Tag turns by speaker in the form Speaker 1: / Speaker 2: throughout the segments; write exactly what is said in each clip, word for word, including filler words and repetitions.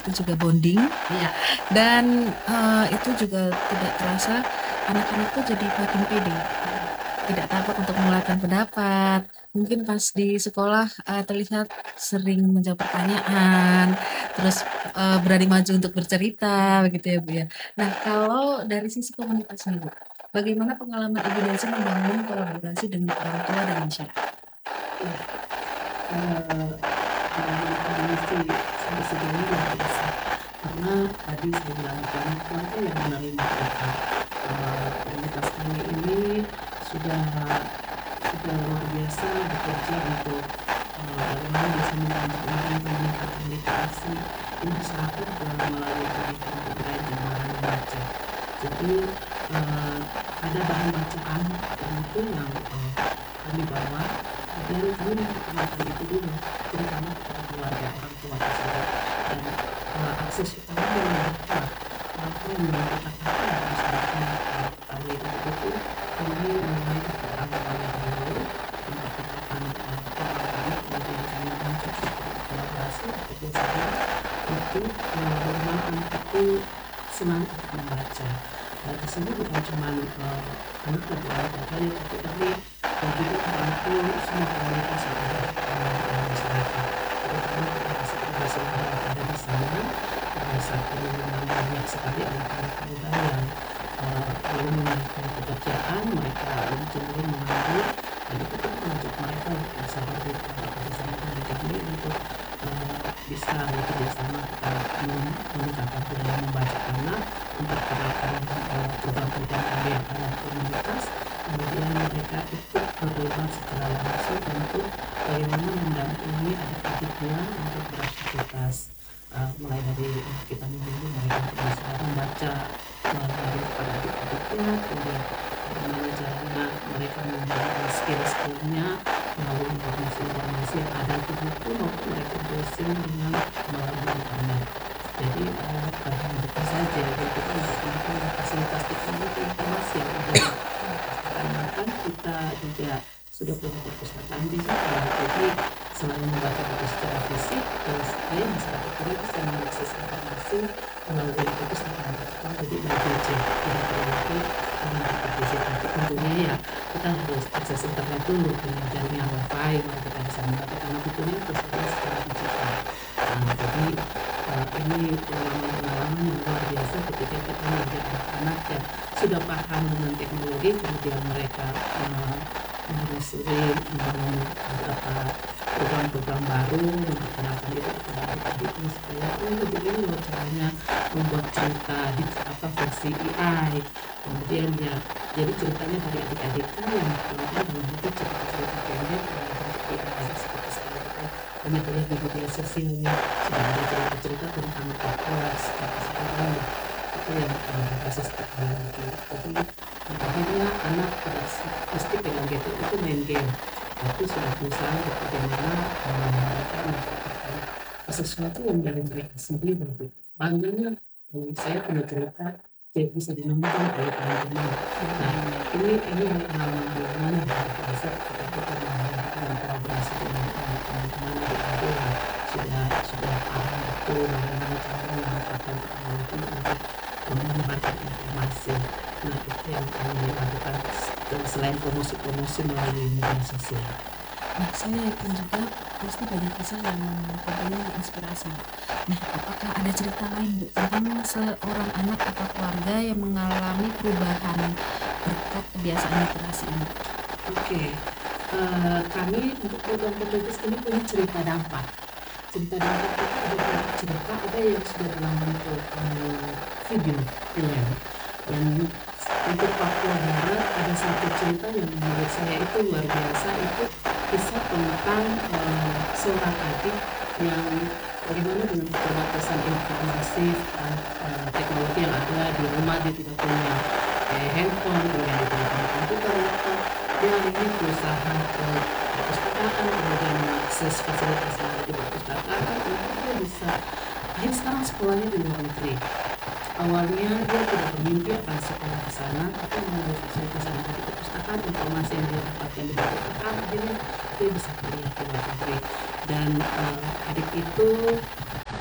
Speaker 1: itu juga bonding
Speaker 2: Iya.
Speaker 1: dan, eee, itu juga tidak terasa anak-anak tuh jadi makin pede, tidak takut untuk mengeluarkan pendapat, mungkin pas di sekolah, eee, terlihat sering menjawab pertanyaan, terus, eee, berani maju untuk bercerita begitu ya, Bu, ya. Nah kalau dari sisi komunitas nih, Bu, bagaimana pengalaman Ibu Desi membangun kolaborasi dengan orang tua dan masyarakat?
Speaker 2: Iya, eee, pengalaman kami sih sampai sejauh ini luar biasa, karena tadi saya bilang banyak keluarga yang menerima kita, eee, komunitas kami ini sudah sudah luar biasa bekerja untuk, eee, bagaimana bisa membantu orang meningkatkan literasi di masyarakat melalui pendidikan budaya dan cara membaca. Jadi, eee, ada bahan bacaan tertentu yang, eee, kami bawa, kemudian kami memperkenalkan itu dulu, terutama kepada keluarga orang tua tersebut dan, eee, akses utama membaca, apa yang dikatakan dalam masyarakat, eee, kami untuk itu kami mulai dari orang tuanya dulu, memperkenalkan, eee, orang kami, kemudian kami ajak untuk berkolaborasi bekerja sama untuk, eee, bagaimana anak itu senang untuk membaca. Nah di sini bukan cuman, eee, anak dan keluarganya, tapi kami, eee, juga merangkul semua komunitas yang ada, eee, di masyarakat, terutama generasi-generasi muda yang ada di sana, karena saat ini memang banyak sekali anak-anak muda yang, eee, belum menemukan pekerjaan, mereka lebih cenderung menganggur, dan itu kan mengajak mereka untuk bisa berbeda bekerja sama dengan kami untuk, eee, bisa bekerja sama, eee, mem meningkatkan budaya membaca anak, memperkenalkan, eee, program-program kami yang ada di komunitas, kemudian mereka ikut terlibat secara langsung untuk bagaimana mendampingi adik-adiknya untuk beraktivitas, eee, mulai dari kita membimbing mereka untuk bisa membaca, eee, kepada adik-adiknya, kemudian bagaimana caranya mereka mengembangkan skill-skill-nya melalui informasi-informasi yang ada di buku maupun mereka browsing dengan melalui internet. Jadi, eee, bukan hanya buku saja, jadi kita menggunakan fasilitas teknologi informasi yang ada di perpustakaan, bahkan kita juga sudah punya perpustakaan digital. Jadi selain membaca buku secara fisik, eee, supaya masyarakat kita bisa mengakses informasi melalui perpustakaan digital, jadi by gadget, tidak perlu lagi menggunakan gadget, tapi tentunya ya kita harus akses internet dulu, punya jaringan WiFi baru kita bisa membaca, karena bukunya tersedia secara digital. Nah jadi, eee, ini pengalaman-pengalaman yang luar biasa ketika kita melihat anak-anak yang sudah paham dengan teknologi, kemudian mereka, eee, menelusuri, membangun beberapa program-program baru, memperkenalkan itu kepada adik-adiknya supaya, "Oh begini loh caranya membuat cerita di apa, versi A I." Kemudian ya, jadi ceritanya dari adik-adiknya yang kemudian dalam bentuk cerita-cerita pendek dalam bentuk A I, seperti sekarang kita banyak lihat di media sosialnya, sudah ada cerita-cerita tentang Hogwarts seperti sekarang ya, itu yang, eee, berbasis teknologi. Jadi pada akhirnya anak pada s pasti pegang gadget itu main game, tapi sudah berusaha untuk bagaimana, eee, mereka menciptakan sesuatu yang dari mereka sendiri gitu. Bangganya, eee, saya punya cerita yang bisa dinonton oleh teman-teman. Nah ini ini pengalaman-pengalaman yang luar biasa ketika kita mengadakan kolaborasi dengan, eee, teman-teman adik-adik yang sudah sudah paham betul bagaimana cara memanfaatkan teknologi untuk, eee, menyebarkan informasi. Nah itu yang kami lakukan s eee, selain promosi-promosi melalui media sosial.
Speaker 1: Nah, saya yakin juga pasti banyak kisah yang tentunya menginspirasi. Nah, apakah ada cerita lain, Bu, tentang seorang anak atau keluarga yang mengalami perubahan berkat kebiasaan literasi ini?
Speaker 2: Oke, eee, kami untuk program Komunitas ini punya cerita dampak. Cerita dampak itu ada beberapa cerita, ada yang sudah dalam bentuk, eee, video, film. Dan s untuk Papua Barat ada satu cerita yang menurut saya itu luar biasa, itu kisah tentang, eee, seorang adik yang bagaimana dengan keterbatasan informasi, eee eee, teknologi yang ada di rumah, dia tidak punya, eee, handphone, kemudian dia tidak punya komputer, laptop, dia akhirnya berusaha ke perpustakaan, kemudian mengakses fasilitas yang ada di perpustakaan untuk dia bisa akhirnya sekarang sekolahnya di luar negeri. Awalnya dia tidak bermimpi akan sekolah ke sana, tapi melalui fasilitas yang ada di perpustakaan, informasi yang dia dapatkan di perpustakaan, akhirnya dia bisa kuliah di luar negeri. Dan, eee, adik itu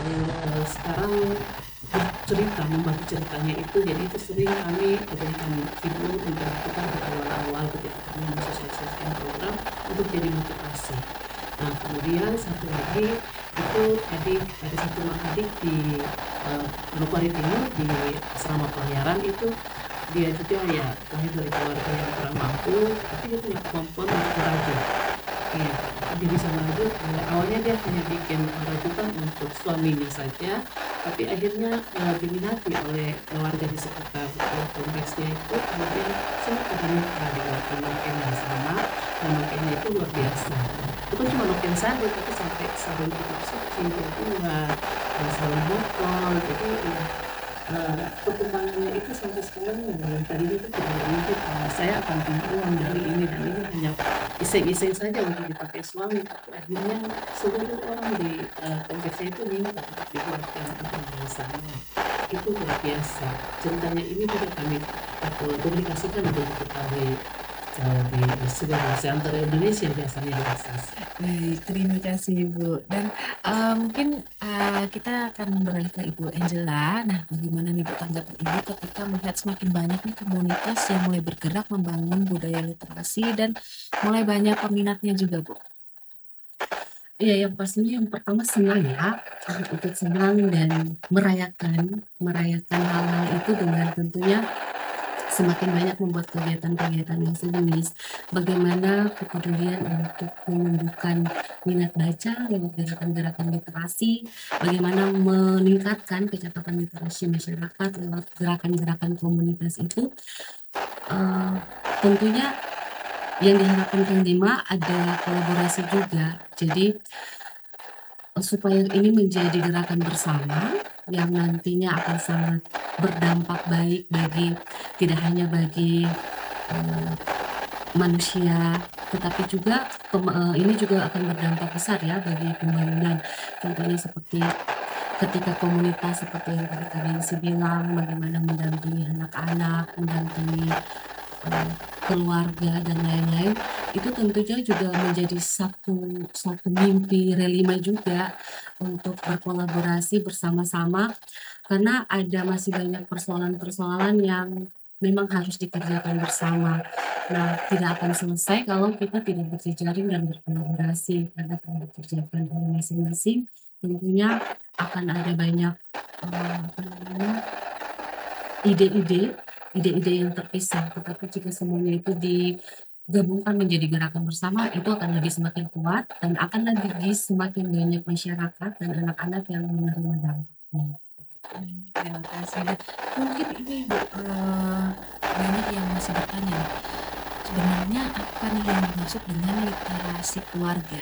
Speaker 2: eee, sekarang bercerita, membagi ceritanya itu, jadi itu sering kami berikan video untuk dilakukan di awal-awal ketika kami mensosialisasikan program untuk jadi motivasi. Nah, kemudian satu lagi itu tadi ada satu adik di uh, Manokwari Timur di asrama pelayaran itu, dia juga ya lahir dari keluarga yang kurang mampu, tapi dia punya kemampuan untuk merajut. Iya, dia bisa merajut. Awalnya dia hanya bikin rajutan untuk suaminya saja, tapi akhirnya uh, diminati oleh warga di sekitar uh, kompleksnya itu, kemudian semua pada mitra dengan pemakaian yang sama, pemakaiannya itu luar biasa. Bukan cuma noken saja, tapi sampai sabun tutup suci, berbuat, dan sabun botol. Jadi ya, uh, perkembangannya itu sampai sekarang yang tadinya itu tidak mungkin uh, saya akan punya uang dari ini dan ini hanya iseng-iseng saja untuk dipakai suami, tapi akhirnya seluruh orang di uh, kompleksnya itu minta untuk dibuatkan pembahasannya. Itu luar biasa. Ceritanya ini juga kami aku publikasikan untuk diketahui uh, di seluruh antara Indonesia biasanya di asas.
Speaker 1: Baik, terima kasih Ibu. Dan uh, mungkin uh, kita akan beralih ke Ibu Angela. Nah, bagaimana nih Bu tanggapan Ibu ketika melihat semakin banyak nih komunitas yang mulai bergerak membangun budaya literasi dan mulai banyak peminatnya juga Bu?
Speaker 3: Iya, yang pastinya yang pertama senang ya, ikut senang dan merayakan, merayakan hal-hal itu dengan tentunya semakin banyak membuat kegiatan-kegiatan yang sejenis. Bagaimana kepedulian untuk menumbuhkan minat baca lewat gerakan-gerakan literasi, bagaimana meningkatkan kecakapan literasi masyarakat lewat gerakan-gerakan komunitas itu. Uh, tentunya yang diharapkan Kang Dima ada kolaborasi juga. Jadi supaya ini menjadi gerakan bersama yang nantinya akan sangat berdampak baik bagi tidak hanya bagi uh, manusia, tetapi juga uh, ini juga akan berdampak besar ya bagi pembangunan. Contohnya seperti ketika komunitas seperti yang tadi kalian bilang, bagaimana mendampingi anak-anak, mendampingi uh, keluarga dan lain-lain, itu tentunya juga menjadi satu satu mimpi Relima juga untuk berkolaborasi bersama-sama, karena ada masih banyak persoalan-persoalan yang memang harus dikerjakan bersama. Nah, tidak akan selesai kalau kita tidak berjejaring dan berkolaborasi, karena kalau dikerjakan oleh masing-masing tentunya akan ada banyak uh, apa namanya ide-ide ide-ide yang terpisah, tetapi jika semuanya itu digabungkan menjadi gerakan bersama, itu akan lebih semakin kuat dan akan lebih semakin banyak masyarakat dan anak-anak yang menerima dampaknya.
Speaker 1: Terima kasih. Dan mungkin ini Bu, uh, banyak yang masih bertanya, sebenarnya apa nih yang dimaksud dengan literasi keluarga?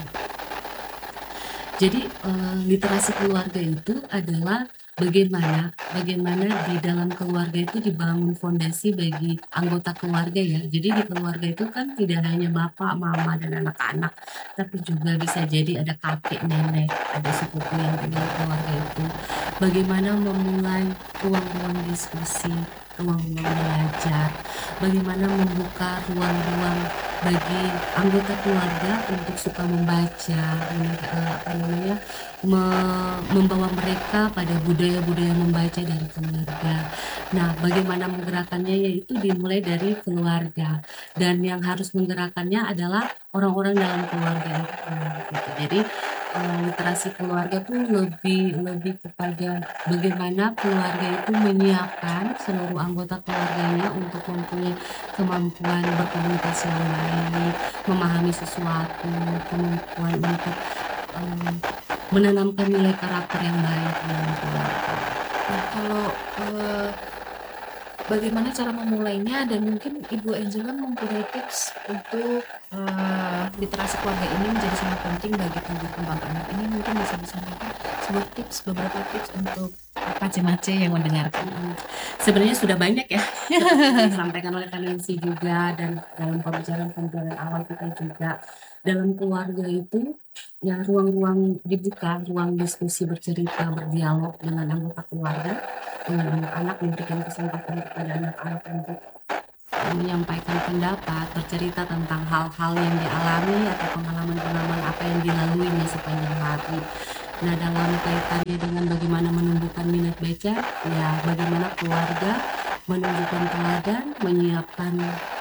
Speaker 3: Jadi uh, literasi keluarga itu adalah bagaimana bagaimana di dalam keluarga itu dibangun fondasi bagi anggota keluarga ya. Jadi di keluarga itu kan tidak hanya bapak, mama dan anak-anak, tapi juga bisa jadi ada kakek, nenek, ada sepupu yang tinggal di keluarga itu. Bagaimana memulai ruang-ruang diskusi, ruang-ruang belajar, bagaimana membuka ruang-ruang bagi anggota keluarga untuk suka membaca, apa namanya, membawa mereka pada budaya-budaya membaca dari keluarga. Nah, bagaimana menggerakkannya, yaitu dimulai dari keluarga, dan yang harus menggerakkannya adalah orang-orang dalam keluarga itu. Gitu. Jadi literasi keluarga tuh lebih lebih kepada bagaimana keluarga itu menyiapkan seluruh anggota keluarganya untuk mempunyai kemampuan berkomunikasi yang baik, memahami sesuatu, kemampuan untuk um, menanamkan nilai karakter yang baik dalam keluarga.
Speaker 1: Nah, kalau uh, bagaimana cara memulainya, dan mungkin Ibu Angela mempunyai tips untuk uh, literasi keluarga ini menjadi sangat penting bagi tumbuh kembang anak ini, mungkin bisa disampaikan sebuah tips, beberapa tips untuk mace-mace yang mendengarkan.
Speaker 3: Sebenarnya sudah banyak ya disampaikan oleh Kak Nancy juga, dan dalam pembicaraan-pembicaraan awal kita juga. Dalam keluarga itu ya ruang-ruang dibuka, ruang diskusi, bercerita, berdialog dengan anggota keluarga, dengan anak-anak, memberikan kesempatan kepada anak-anak untuk menyampaikan pendapat, bercerita tentang hal-hal yang dialami atau pengalaman-pengalaman apa yang dilaluinya sepanjang hari. Nah, dalam kaitannya dengan bagaimana menumbuhkan minat baca, ya bagaimana keluarga menunjukkan teladan, menyiapkan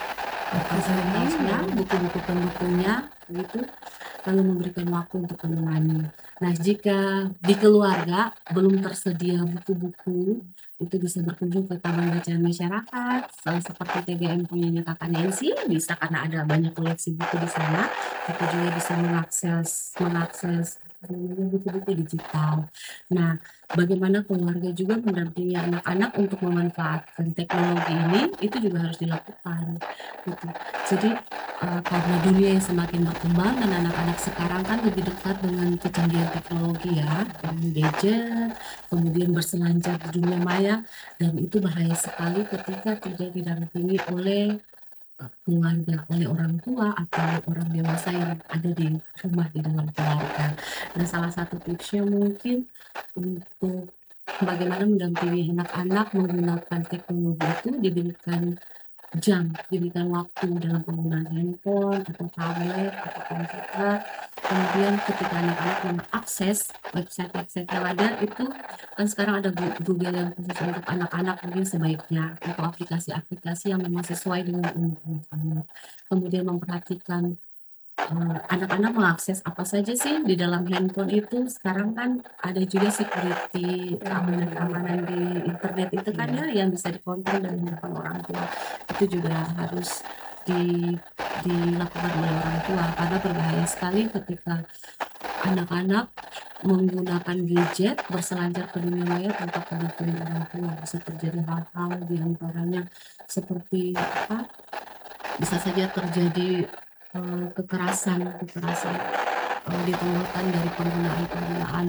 Speaker 3: fasilitasnya, buku-buku pendukungnya, gitu, lalu memberikan waktu untuk menemani. Nah, jika di keluarga belum tersedia buku-buku, itu bisa berkunjung ke taman bacaan masyarakat, salah seperti T G M punyanya Kakak Nancy, bisa karena ada banyak koleksi buku di sana. Kita juga bisa mengakses mengakses buku-buku digital. Nah, bagaimana keluarga juga mendampingi anak-anak untuk memanfaatkan teknologi ini, itu juga harus dilakukan. Gitu. Jadi uh, karena dunia yang semakin berkembang dan anak-anak sekarang kan lebih dekat dengan kecanggihan teknologi ya, dengan gadget, kemudian berselancar di dunia maya, dan itu bahaya sekali ketika tidak didampingi oleh uh, keluarga, oleh orang tua atau orang dewasa yang ada di rumah di dalam keluarga. Nah, salah satu tipsnya mungkin untuk bagaimana mendampingi anak-anak menggunakan teknologi itu diberikan jam, diberikan waktu dalam penggunaan handphone atau tablet atau komputer. Kemudian ketika anak-anak mengakses website-website yang ada itu kan sekarang ada Google yang khusus untuk anak-anak, mungkin sebaiknya atau aplikasi-aplikasi yang memang sesuai dengan umur anak. Kemudian memperhatikan uh, anak-anak mengakses apa saja sih di dalam handphone itu. Sekarang kan ada juga security keamanan-keamanan di internet itu kan ya yang bisa dikontrol dan dilakukan orang tua. Itu juga harus di, dilakukan oleh orang tua karena berbahaya sekali ketika anak-anak menggunakan gadget berselancar ke dunia maya tanpa pendampingan orang tua. Bisa terjadi hal-hal di antaranya seperti apa? Bisa saja terjadi uh, kekerasan kekerasan uh, ditimbulkan dari penggunaan-penggunaan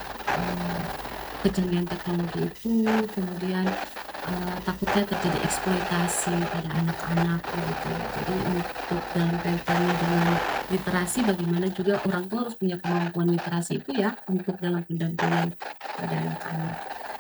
Speaker 3: uh, kecanggihan teknologi itu. Kemudian uh, takutnya terjadi eksploitasi pada anak-anak gitu. Jadi untuk dalam kaitannya dengan literasi, bagaimana juga orang tua harus punya kemampuan literasi itu ya untuk dalam pendampingan pada anak-anak.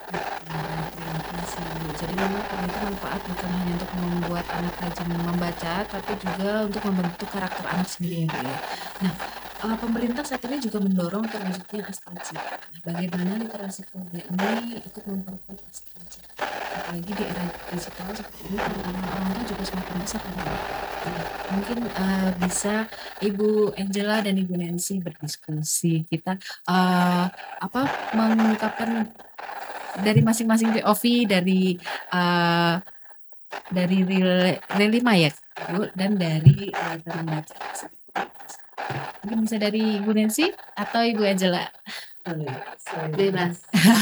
Speaker 1: Nah, terima kasih. Jadi memang itu manfaat bukan hanya untuk membuat anak rajin membaca, tapi juga untuk membentuk karakter anak sendiri ya, Bu ya. Nah, uh, pemerintah saat ini juga mendorong terwujudnya Astacita. Nah, bagaimana literasi keluarga ini ikut memperkuat Astacita? Apalagi di era digital seperti ini, pengalaman orang tua juga semakin besar kan, Bu? Nah, mungkin uh, bisa Ibu Angela dan Ibu Nancy berdiskusi. Kita uh, apa mengungkapkan dari masing-masing P O V dari uh, dari Ril- Relima ya, Bu, dan dari uh, teman baca. Mungkin bisa dari Ibu Nancy atau Ibu Angela.
Speaker 2: Boleh, saya
Speaker 3: Bebas.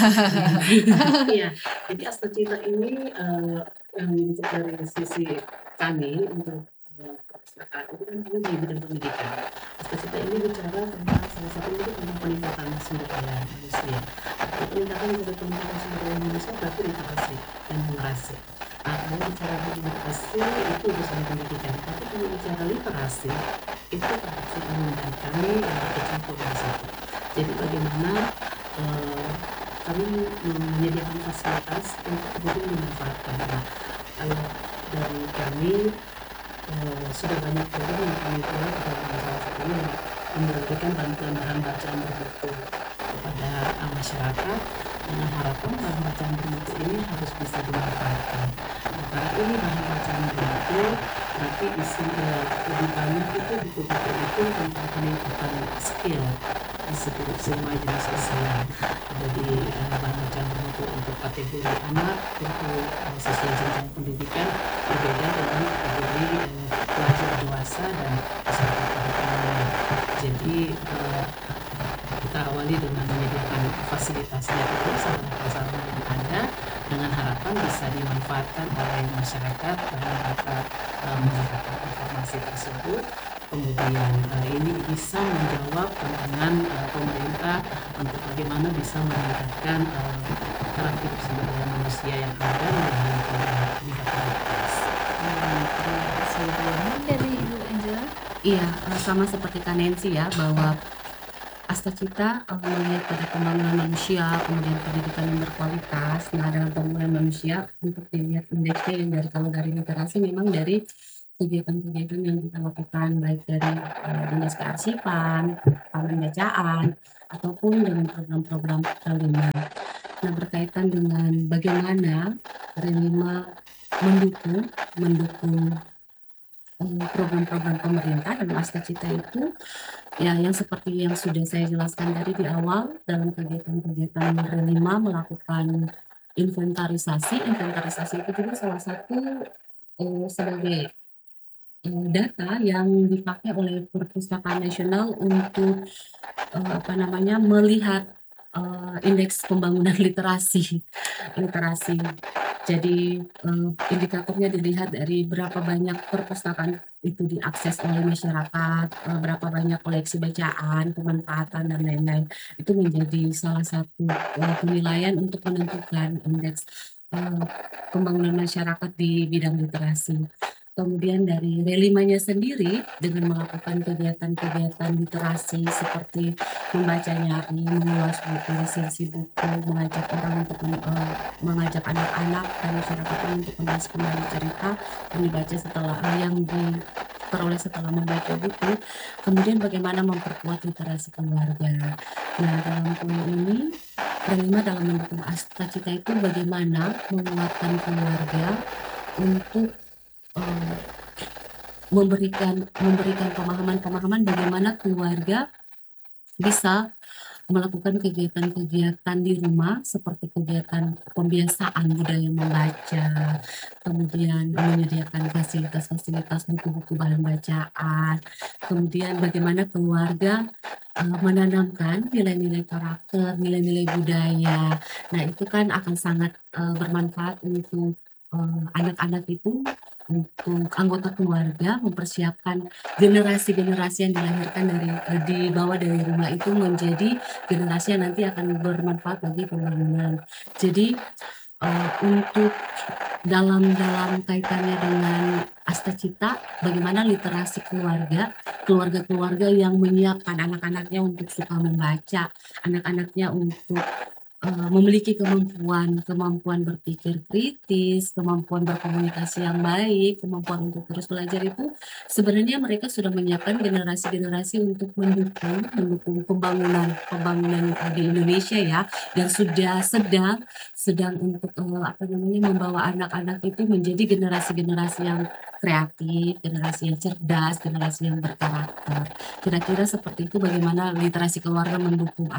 Speaker 2: Iya, jadi Astacita ini uh, yang dari sisi kami untuk uh, perpustakaan itu kan kami di bidang pendidikan. Astacita ini bicara tentang salah satu itu tentang peningkatan sumber daya manusia. Jadi peningkatan dari peningkatan sumber daya manusia berarti literasi dan numerasi. Nah, kalau bicara literasi itu urusan pendidikan, tapi kalau bicara literasi itu produksi dan kami yang berkecimpung di situ. Jadi bagaimana uh, kami menyediakan fasilitas untuk kemudian dimanfaatkan. Nah, kalau dari kami uh, sudah banyak juga yang kami buat dalam salah satunya memberikan bantuan bahan bacaan bermutu kepada uh, masyarakat dengan harapan bahan bacaan bermutu ini harus bisa dimanfaatkan. Nah, karena ini bahan bacaan bermutu berarti isi uh, lebih banyak itu buku-buku itu tentang peningkatan skill di seluruh semua jenis usia. Jadi uh, bahan bacaan bermutu untuk kategori anak untuk uh, sesuai jenjang pendidikan berbeda dengan kategori uh, pelajar dewasa dan peserta pendidikan. Jadi uh, kita awali dengan menyediakan fasilitasnya itu sarana-prasarana yang ada dengan harapan bisa dimanfaatkan oleh masyarakat dalam rangka uh, mendapatkan informasi tersebut. Kemudian uh, ini bisa menjawab tantangan uh, pemerintah untuk bagaimana bisa meningkatkan uh, taraf hidup sumber daya manusia yang ada melalui peningkatan literasi.
Speaker 1: Hmm, terima kasih, Bu. Mungkin dari Ibu Angela.
Speaker 3: Iya, uh, sama seperti Kak Nancy ya, bahwa Astacita uh, melihat pada pembangunan manusia, kemudian pendidikan yang berkualitas. Nah, dalam pembangunan manusia untuk dilihat indeksnya yang dari kalau dari literasi memang dari kegiatan-kegiatan yang kita lakukan baik dari uh, dinas kearsipan, taman bacaan, ataupun dengan program-program Relima. Nah, berkaitan dengan bagaimana Relima mendukung mendukung um, program-program pemerintah dan Astacita itu, ya yang seperti yang sudah saya jelaskan tadi di awal, dalam kegiatan-kegiatan Relima melakukan inventarisasi. Inventarisasi itu juga salah satu uh, sebagai uh, data yang dipakai oleh Perpustakaan Nasional untuk uh, apa namanya melihat uh, indeks pembangunan literasi literasi. Jadi uh, indikatornya dilihat dari berapa banyak perpustakaan itu diakses oleh masyarakat, uh, berapa banyak koleksi bacaan, pemanfaatan dan lain-lain. Itu menjadi salah satu uh, penilaian untuk menentukan indeks uh, pembangunan masyarakat di bidang literasi. Kemudian dari Relimanya sendiri dengan melakukan kegiatan-kegiatan literasi seperti membaca nyari, mengulas buku, resensi buku, mengajak orang untuk uh, mengajak anak-anak dan masyarakat untuk menulis kembali cerita yang dibaca setelah uh, yang diperoleh setelah membaca buku. Kemudian bagaimana memperkuat literasi keluarga. Nah, dalam poin ini Relima dalam mendukung Astacita itu bagaimana menguatkan keluarga untuk uh, memberikan memberikan pemahaman-pemahaman bagaimana keluarga bisa melakukan kegiatan-kegiatan di rumah seperti kegiatan pembiasaan budaya membaca, kemudian menyediakan fasilitas-fasilitas buku-buku bahan bacaan, kemudian bagaimana keluarga uh, menanamkan nilai-nilai karakter, nilai-nilai budaya. Nah, itu kan akan sangat uh, bermanfaat untuk uh, anak-anak itu, untuk anggota keluarga mempersiapkan generasi-generasi yang dilahirkan dari uh, dibawa dari rumah itu menjadi generasi yang nanti akan bermanfaat bagi pembangunan. Jadi uh, untuk dalam dalam kaitannya dengan Astacita, bagaimana literasi keluarga, keluarga-keluarga yang menyiapkan anak-anaknya untuk suka membaca, anak-anaknya untuk uh, memiliki kemampuan kemampuan berpikir kritis, kemampuan berkomunikasi yang baik, kemampuan untuk terus belajar itu sebenarnya mereka sudah menyiapkan generasi-generasi untuk mendukung mendukung pembangunan pembangunan uh, di Indonesia ya, dan sudah sedang sedang untuk uh, apa namanya membawa anak-anak itu menjadi generasi-generasi yang kreatif, generasi yang cerdas, generasi yang berkarakter. Kira-kira seperti itu bagaimana literasi keluarga mendukung